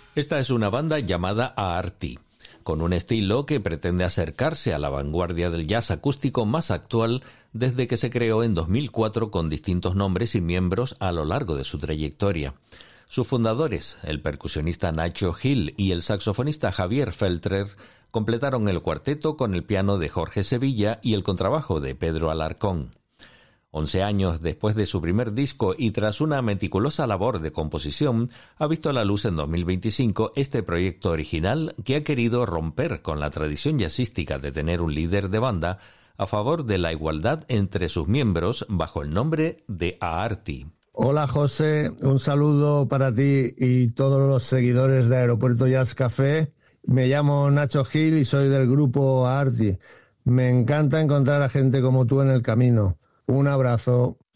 Esta es una banda llamada Aarti, con un estilo que pretende acercarse a la vanguardia del jazz acústico más actual desde que se creó en 2004 con distintos nombres y miembros a lo largo de su trayectoria. Sus fundadores, el percusionista Nacho Gil y el saxofonista Javier Feltrer, completaron el cuarteto con el piano de Jorge Sevilla y el contrabajo de Pedro Alarcón. 11 años después de su primer disco y tras una meticulosa labor de composición, ha visto la luz en 2025 este proyecto original que ha querido romper con la tradición jazzística de tener un líder de banda a favor de la igualdad entre sus miembros bajo el nombre de Aarti. Hola José, un saludo para ti y todos los seguidores de Aeropuerto Jazz Café. Me llamo Nacho Gil y soy del grupo Aarti. Me encanta encontrar a gente como tú en el camino. Un abrazo.